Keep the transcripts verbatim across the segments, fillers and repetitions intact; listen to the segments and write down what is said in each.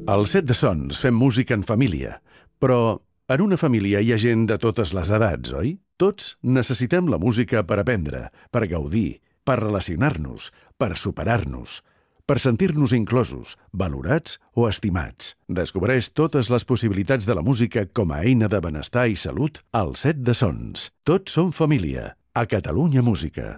Al Set de Sons fem música en família, però en una família hi ha gent de totes les edats, oi? Tots necessitem la música per aprendre, per gaudir, per relacionar-nos, per superar-nos, per sentir-nos inclosos, valorats o estimats. Descobreix totes les possibilitats de la música com a eina de benestar i salut al Set de Sons. Tots som família, a Catalunya Música.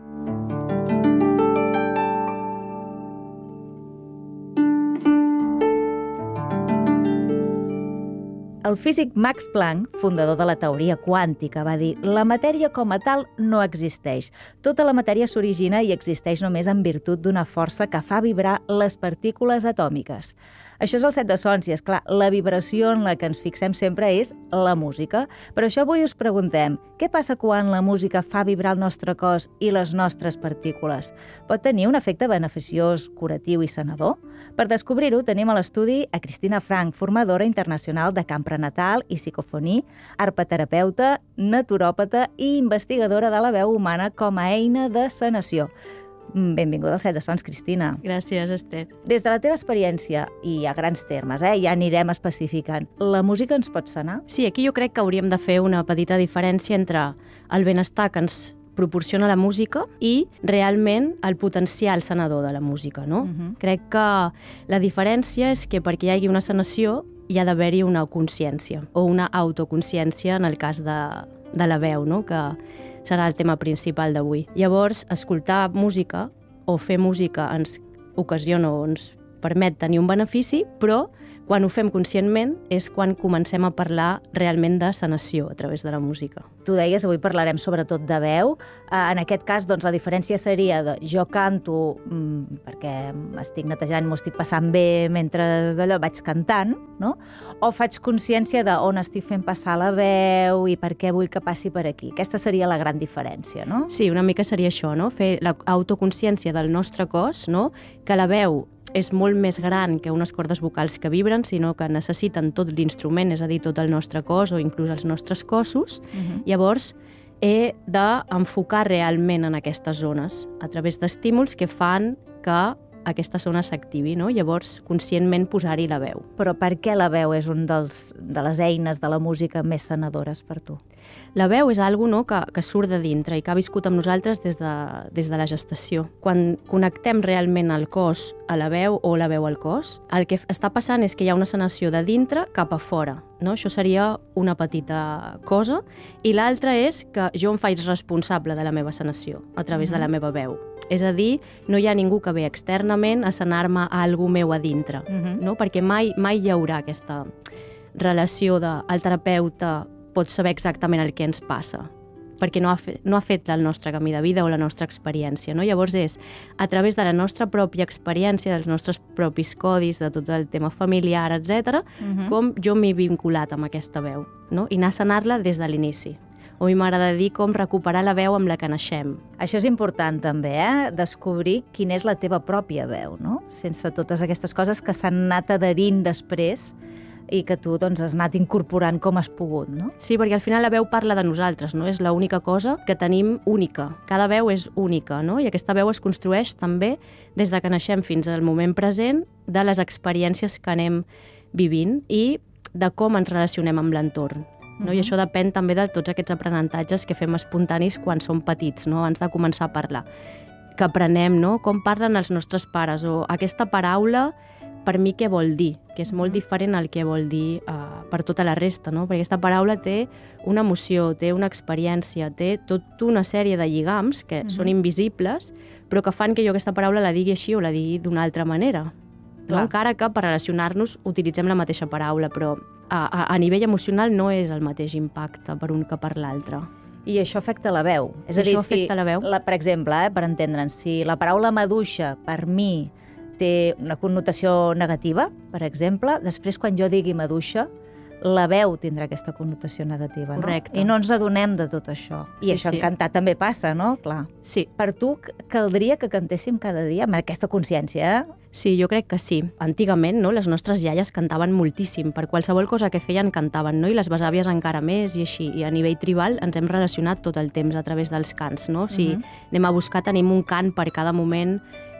El físic Max Planck, fundador de la teoria quàntica, va dir: la matèria com a tal no existeix. Tota la matèria s'origina i existeix només en virtut d'una força que fa vibrar les partícules atòmiques. Això és el Set de Sons i, és clar, la vibració en la que ens fixem sempre és la música. Per això avui us preguntem, què passa quan la música fa vibrar el nostre cos i les nostres partícules? Pot tenir un efecte beneficiós, curatiu i sanador? Per descobrir-ho tenim a l'estudi a Cristina Frank, formadora internacional de camp prenatal i psicofonia, arpaterapeuta, naturòpata i investigadora de la veu humana com a eina de sanació. Benvinguda al Set de Sons, Cristina. Gràcies, Esther. Des de la teva experiència, i a grans termes, eh, ja anirem especificant, la música ens pot sanar? Sí, aquí jo crec que hauríem de fer una petita diferència entre el benestar que ens proporciona la música i realment el potencial sanador de la música, no? Uh-huh. Crec que la diferència és que perquè hi hagi una sanació hi ha d'haver-hi una consciència o una autoconsciència en el cas de, de la veu, no? Que serà el tema principal d'avui. Llavors, escoltar música o fer música ens ocasiona o ens permet tenir un benefici, però quan ho fem conscientment és quan comencem a parlar realment de sanació a través de la música. Tu deies, avui parlarem sobretot de veu. En aquest cas, doncs, la diferència seria de jo canto mmm, perquè estic netejant, m'ho estic passant bé mentre d'allò vaig cantant, no? O faig consciència d'on estic fent passar la veu i per què vull que passi per aquí. Aquesta seria la gran diferència, no? Sí, una mica seria això, no? Fer l'autoconsciència del nostre cos, no? Que la veu és molt més gran que unes cordes vocals que vibren, sinó que necessiten tot l'instrument, és a dir, tot el nostre cos o inclús els nostres cossos. Uh-huh. Llavors, he d'enfocar realment en aquestes zones a través d'estímuls que fan que aquesta zona s'activi, no? Llavors, conscientment posar-hi la veu. Però per què la veu és un dels, de les eines de la música més sanadores per tu? La veu és algo, no, que, que surt de dintre i que ha viscut amb nosaltres des de, des de la gestació. Quan connectem realment el cos a la veu o la veu al cos, el que està passant és que hi ha una sanació de dintre cap a fora. No? Això seria una petita cosa. I l'altra és que jo em faig responsable de la meva sanació a través mm-hmm. de la meva veu. És a dir, no hi ha ningú que ve externament a sanar-me a algú meu a dintre, mm-hmm. no? Perquè mai, mai hi haurà aquesta relació de el terapeuta pot saber exactament el que ens passa, perquè no ha, fet, no ha fet el nostre camí de vida o la nostra experiència. No? Llavors és a través de la nostra pròpia experiència, dels nostres propis codis, de tot el tema familiar, etcètera, uh-huh. com jo m'he vinculat amb aquesta veu, no? I anar a sanar-la des de l'inici. O a mi m'agrada dir com recuperar la veu amb la que naixem. Això és important també, eh? Descobrir quina és la teva pròpia veu, no? Sense totes aquestes coses que s'han anat adherint després i que tu doncs, has anat incorporant com has pogut, no? Sí, perquè al final la veu parla de nosaltres, no? És l'única cosa que tenim única. Cada veu és única, no? I aquesta veu es construeix també des de que naixem fins al moment present de les experiències que anem vivint i de com ens relacionem amb l'entorn. No? Uh-huh. I això depèn també de tots aquests aprenentatges que fem espontanis quan som petits, no? Abans de començar a parlar. Que aprenem, no? Com parlen els nostres pares, o aquesta paraula per mi què vol dir, que és molt diferent al que vol dir uh, per tota la resta, no? Perquè aquesta paraula té una emoció, té una experiència, té tota una sèrie de lligams que uh-huh. són invisibles, però que fan que jo aquesta paraula la digui així o la digui d'una altra manera. No? Encara que per relacionar-nos utilitzem la mateixa paraula, però a, a, a nivell emocional no és el mateix impacte per un que per l'altre. I això afecta la veu. És a dir, això afecta si, la veu? La, per exemple, eh, per entendre'ns, si la paraula maduixa per mi té una connotació negativa, per exemple, després quan jo digui maduixa, la veu tindrà aquesta connotació negativa, no? Correcte. I no ens adonem de tot això. I sí, això sí. en cantar també passa, no? Clar. Sí. Per tu caldria que cantéssim cada dia amb aquesta consciència, eh? Sí, jo crec que sí. Antigament, no, les nostres iaies cantaven moltíssim. Per qualsevol cosa que feien cantaven, no? I les besàvies encara més i així. I a nivell tribal ens hem relacionat tot el temps a través dels cants, no? Si uh-huh. anem a buscar, tenim un cant per cada moment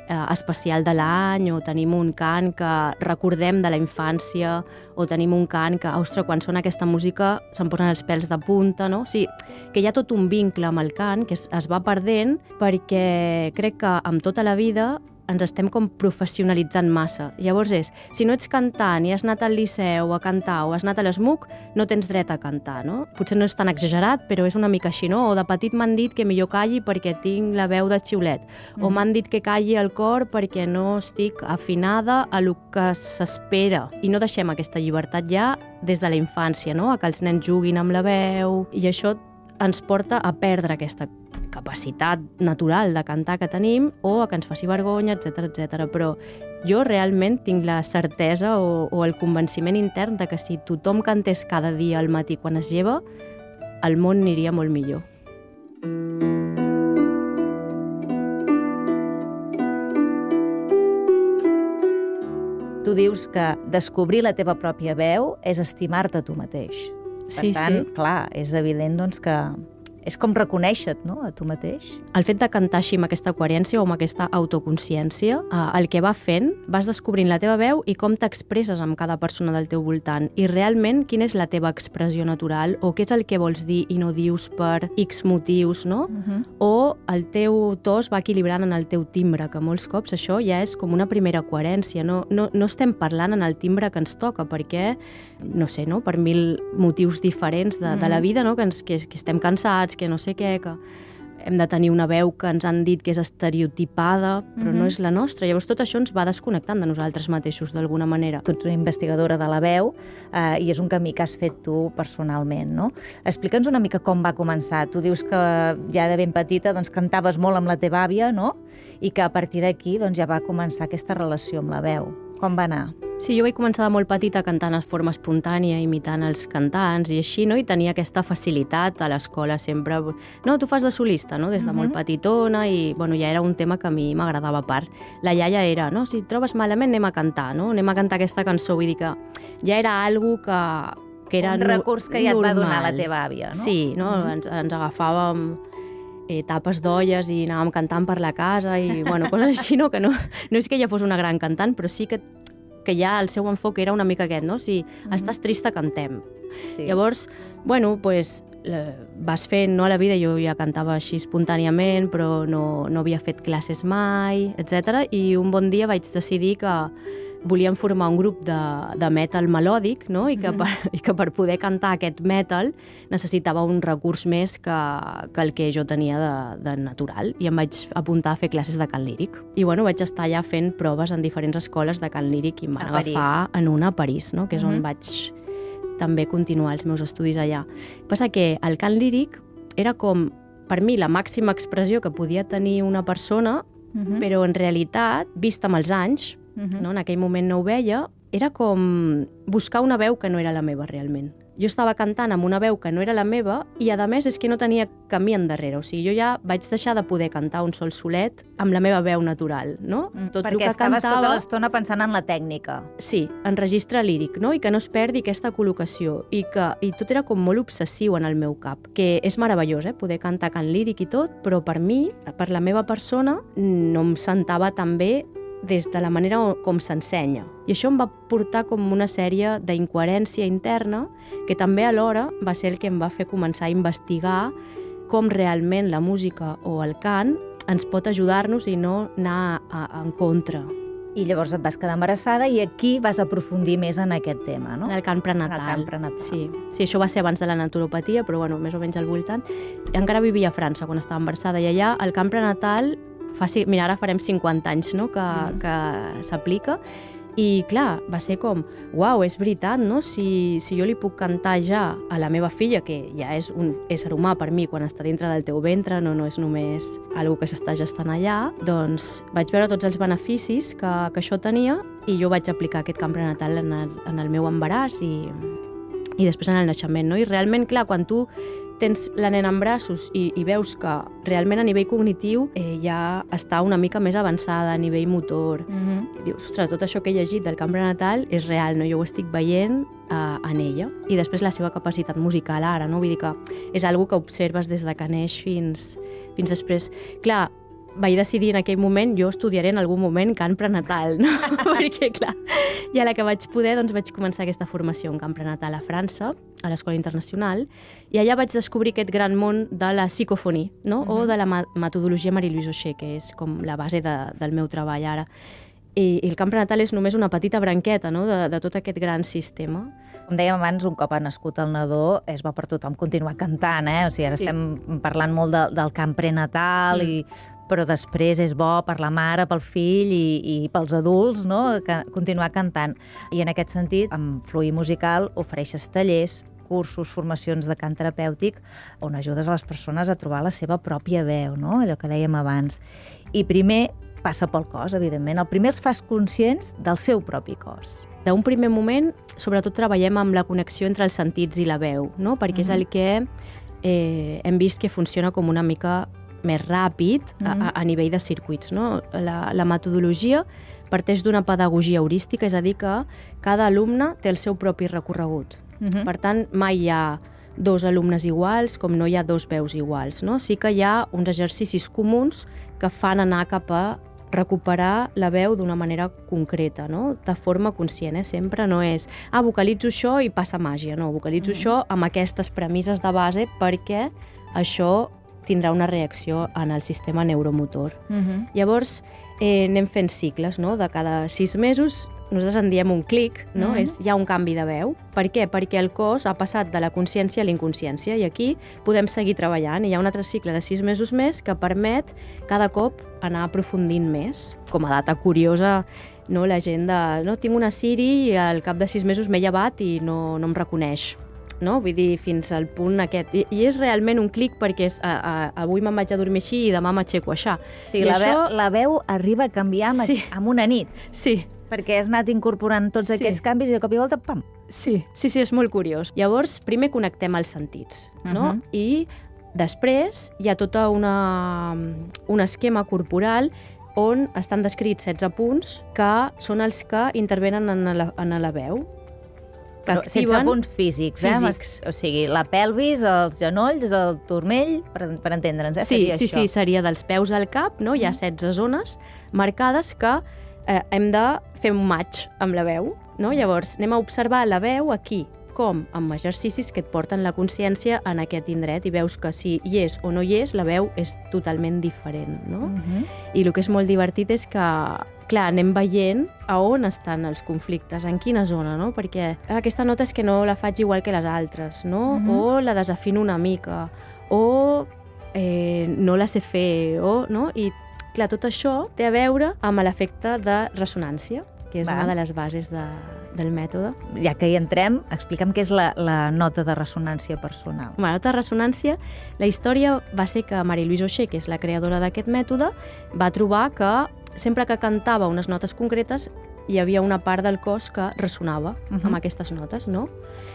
eh, especial de l'any, o tenim un cant que recordem de la infància, o tenim un cant que, ostres, quan sona aquesta música se'm posen els pèls de punta, no? O sigui, que hi ha tot un vincle amb el cant que es, es va perdent perquè crec que amb tota la vida ens estem com professionalitzant massa. Llavors és, si no ets cantant i has anat al Liceu a cantar o has anat a l'ESMUC, no tens dret a cantar, no? Potser no és tan exagerat, però és una mica així, no? O de petit m'han dit que millor calli perquè tinc la veu de xiulet, mm. o m'han dit que calli el cor perquè no estic afinada a lo que s'espera. I no deixem aquesta llibertat ja des de la infància, no? A que els nens juguin amb la veu, i això ens porta a perdre aquesta capacitat natural de cantar que tenim, o a que ens faci vergonya, etcètera, etcètera. Però jo realment tinc la certesa o, o el convenciment intern de que si tothom cantés cada dia al matí quan es lleva, el món aniria molt millor. Tu dius que descobrir la teva pròpia veu és estimar-te tu mateix. Per Sí, tant, sí. clar, és evident doncs, que és com reconèixer-te, no?, a tu mateix. El fet de cantar així amb aquesta coherència o amb aquesta autoconsciència, eh, el que va fent, vas descobrint la teva veu i com t'expresses amb cada persona del teu voltant. I realment, quina és la teva expressió natural, o què és el que vols dir i no dius per X motius, no? Uh-huh. O el teu to es va equilibrant en el teu timbre, que molts cops això ja és com una primera coherència. No, no, no estem parlant en el timbre que ens toca, perquè, no sé, no? Per mil motius diferents de, de la vida, no? Que, ens, que, que estem cansats, que no sé què, que hem de tenir una veu que ens han dit que és estereotipada, però Mhm. no és la nostra. Llavors tot això ens va desconnectant de nosaltres mateixos, d'alguna manera. Tu ets una investigadora de la veu eh, i és un camí que has fet tu personalment, no? Explica'ns una mica com va començar. Tu dius que ja de ben petita doncs, cantaves molt amb la teva àvia, no? I que a partir d'aquí doncs, ja va començar aquesta relació amb la veu. Com va anar? Sí, jo vaig començar de molt petita cantant de forma espontània, imitant els cantants i així, no? I tenia aquesta facilitat a l'escola sempre. No, tu fas de solista, no? Des de molt petitona, i bueno, ja era un tema que a mi m'agradava a part. La iaia era, no? Si et trobes malament anem a cantar, no? Anem a cantar aquesta cançó. Vull dir que ja era algo que, que era un recurs que ja et va donar la teva àvia, no? Sí, no? Mm-hmm. ens, ens agafàvem eh, tapes d'olles i anàvem cantant per la casa i bueno, coses així, no? Que no, no és que ella fos una gran cantant, però sí que que ja el seu enfoc era una mica aquest, no? Si mm-hmm. estàs trista, cantem. Sí. Llavors, bueno, pues, vas fent, no, a la vida jo ja cantava així espontàniament, però no, no havia fet classes mai, etcètera. I un bon dia vaig decidir que volíem formar un grup de, de metal melòdic, no? I, que per, I que per poder cantar aquest metal necessitava un recurs més que, que el que jo tenia de, de natural, i em vaig apuntar a fer classes de cant líric. I bueno, vaig estar allà fent proves en diferents escoles de cant líric i em van A París. agafar en una a París, no? Que és on Mhm. vaig també continuar els meus estudis allà. Passa que el cant líric era com, per mi, la màxima expressió que podia tenir una persona, Mhm. però en realitat, vista amb els anys, Mhm. no? En aquell moment no ho veia, era com buscar una veu que no era la meva realment. Jo estava cantant amb una veu que no era la meva i, a més, és que no tenia camí endarrere. O sigui, jo ja vaig deixar de poder cantar un sol solet amb la meva veu natural, no? Tot el Perquè que estaves cantava, tota l'estona pensant en la tècnica. sí, en registre líric, no? I que no es perdi aquesta col·locació. I, que, I tot era com molt obsessiu en el meu cap, que és meravellós, eh? Poder cantar cant líric i tot, però per mi, per la meva persona, no em sentava tan bé des de la manera com s'ensenya. I això em va portar com una sèrie d'incoherència interna que també alhora va ser el que em va fer començar a investigar com realment la música o el cant ens pot ajudar-nos i no anar a, a, en contra. I llavors et vas quedar embarassada i aquí vas aprofundir més en aquest tema, no? En el cant prenatal. En el cant prenatal. Sí. sí, això va ser abans de la naturopatia, però bueno, més o menys al voltant. Encara vivia a França quan estava embarassada i allà el cant prenatal, fa, mira, ara farem cinquanta anys, no?, que, mm. que s'aplica. I, clar, va ser com, uau, és veritat, no? Si, si jo li puc cantar ja a la meva filla, que ja és un ésser humà per mi quan està dintre del teu ventre, no, no és només algo que s'està gestant allà, doncs vaig veure tots els beneficis que, que això tenia i jo vaig aplicar aquest cant prenatal en el, en el meu embaràs i, i després en el naixement, no? I realment, clar, quan tu tens la nena en braços i, i veus que realment a nivell cognitiu eh, ja està una mica més avançada a nivell motor. Mhm. I dius, ostres, tot això que he llegit del cant prenatal és real, no? Jo ho estic veient eh, en ella. I després la seva capacitat musical ara, no? Vull dir que és algo que observes des de que neix fins, fins després. Clar, vaig decidir en aquell moment, jo estudiaré en algun moment cant prenatal, no? Perquè, clar, i a la que vaig poder, doncs vaig començar aquesta formació en cant prenatal a França, a l'Escola Internacional, i allà vaig descobrir aquest gran món de la psicofonia, no? Uh-huh. O de la metodologia Marie-Louise Aucher, que és com la base de, del meu treball ara. I, i el cant prenatal és només una petita branqueta, no? de, de tot aquest gran sistema. Com dèiem abans, un cop ha nascut el nadó, és bo per tothom continuar cantant, eh? O sigui, ara sí. estem parlant molt de, del cant prenatal, mm. i, però després és bo per la mare, pel fill i, i pels adults, no? Que, continuar cantant. I en aquest sentit, amb Fluir Musical ofereixes tallers, cursos, formacions de cant terapèutic, on ajudes a les persones a trobar la seva pròpia veu, no? Allò que dèiem abans. I primer passa pel cos, evidentment. El primer els fas conscients del seu propi cos. D'un primer moment, sobretot treballem amb la connexió entre els sentits i la veu, no? Perquè mm-hmm. és el que eh, hem vist que funciona com una mica més ràpid mm-hmm. a, a nivell de circuits, no? La, la metodologia parteix d'una pedagogia heurística, és a dir, que cada alumne té el seu propi recorregut. Mm-hmm. Per tant, mai hi ha dos alumnes iguals, com no hi ha dos veus iguals, no? Sí que hi ha uns exercicis comuns que fan anar cap a recuperar la veu d'una manera concreta, no? De forma conscient, eh? Sempre no és ah, vocalitzo això i passa màgia, no, vocalitzo mm. això amb aquestes premisses de base perquè això tindrà una reacció en el sistema neuromotor. Mm-hmm. Llavors, eh, anem fent cicles, no? De cada sis mesos nosaltres en diem un clic, no? Mm-hmm. És, hi ha un canvi de veu. Per què? Perquè el cos ha passat de la consciència a la inconsciència i aquí podem seguir treballant. I hi ha un altre cicle de sis mesos més que permet cada cop anar aprofundint més. Com a data curiosa, no? La gent de no, tinc una Siri i al cap de sis mesos m'he llevat i no, no em reconeix. No? Vull dir, fins al punt aquest. I, i és realment un clic perquè és, a, a, avui me'n vaig a dormir així i demà m'aixeco així. O sigui, la, això... veu, la veu arriba a canviar amb, sí. amb una nit. Sí. Perquè has anat incorporant tots sí. aquests canvis i de cop i volta, pam! Sí, sí, sí, és molt curiós. Llavors, primer connectem els sentits, uh-huh. no? I després hi ha tota una, un esquema corporal on estan descrits setze punts que són els que intervenen en la, en la veu. Que Però activen... setze punts físics, eh? Físics. O sigui, la pelvis, els genolls, el turmell, per, per entendre'ns, eh? Sí, seria sí, això. sí, seria dels peus al cap, no? Hi ha setze zones marcades que eh, hem de fer un match amb la veu, no? Llavors, anem a observar la veu aquí, com amb exercicis que et porten la consciència en aquest indret i veus que si hi és o no hi és, la veu és totalment diferent, no? Uh-huh. I el que és molt divertit és que, clar, anem veient a on estan els conflictes, en quina zona, no? Perquè aquesta nota és que no la faig igual que les altres, no? Uh-huh. O la desafino una mica, o eh, no la sé fer, o, no? I, clar, tot això té a veure amb l'efecte de ressonància, que és Va. una de les bases de, del mètode. Ja que hi entrem, explica'm què és la, la nota de ressonància personal. La nota de ressonància, la història va ser que Marie-Louise Aucher, que és la creadora d'aquest mètode, va trobar que sempre que cantava unes notes concretes hi havia una part del cos que ressonava uh-huh. amb aquestes notes, no?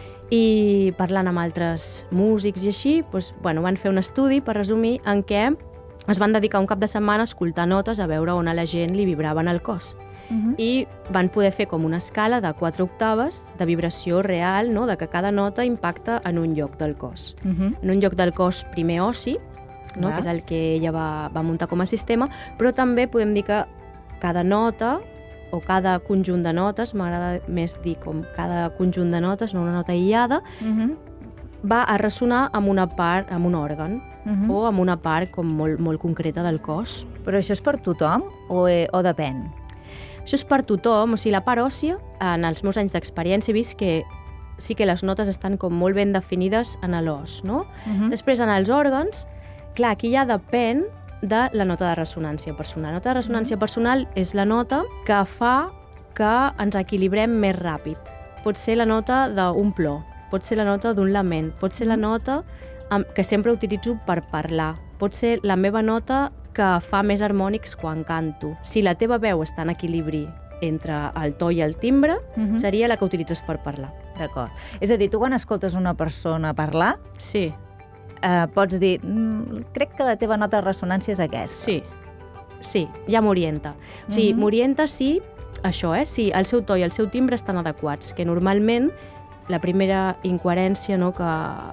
I parlant amb altres músics i així, doncs, bueno, van fer un estudi, per resumir, en què es van dedicar un cap de setmana a escoltar notes, a veure on a la gent li vibraven el cos. Uh-huh. I van poder fer com una escala de quatre octaves de vibració real, no? De que cada nota impacta en un lloc del cos. Uh-huh. En un lloc del cos primer ossi, no? Que és el que ella va, va muntar com a sistema, però també podem dir que cada nota o cada conjunt de notes, m'agrada més dir com cada conjunt de notes, no una nota aïllada, uh-huh. va a ressonar amb una part, amb un òrgan, uh-huh. o amb una part com molt, molt concreta del cos. Però això és per tothom o, eh, o depèn? Això és per tothom, o sigui, la part òssia, en els meus anys d'experiència he vist que sí que les notes estan com molt ben definides en l'os, no? Uh-huh. Després, en els òrgans, clar, aquí ja depèn de la nota de ressonància personal. La nota de ressonància uh-huh. personal és la nota que fa que ens equilibrem més ràpid. Pot ser la nota d'un plor, pot ser la nota d'un lament, pot ser la nota que sempre utilitzo per parlar, pot ser la meva nota que fa més harmònics quan canto. Si la teva veu està en equilibri entre el to i el timbre, uh-huh. seria la que utilitzes per parlar. D'acord. És a dir, tu quan escoltes una persona parlar, sí. eh, pots dir, mm, crec que la teva nota de ressonància és aquesta. Sí, sí, ja m'orienta. O sigui, uh-huh. m'orienta si, això, eh, si el seu to i el seu timbre estan adequats, que normalment la primera incoherència, no, que,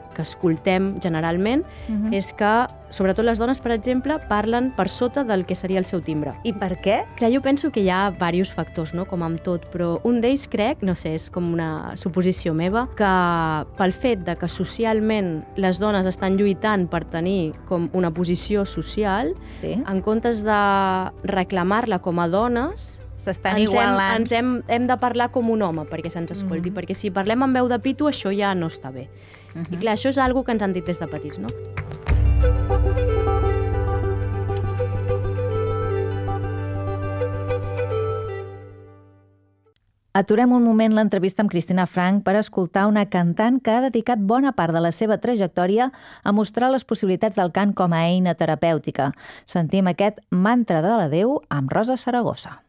que escoltem generalment, Mhm. és que, sobretot les dones, per exemple, parlen per sota del que seria el seu timbre. I per què? Clar, jo penso que hi ha diversos factors, no?, com amb tot, però un d'ells crec, no sé, és com una suposició meva, que pel fet de que socialment les dones estan lluitant per tenir com una posició social, Sí. en comptes de reclamar-la com a dones, S'estan ens, hem, igualant. ens hem, hem de parlar com un home perquè se'ns escolti, Mhm. perquè si parlem amb veu de pito això ja no està bé. Mhm. I clar, això és algo que ens han dit des de petits, no? Aturem un moment l'entrevista amb Cristina Frank per escoltar una cantant que ha dedicat bona part de la seva trajectòria a mostrar les possibilitats del cant com a eina terapèutica. Sentim aquest mantra de la Déu amb Rosa Saragossa.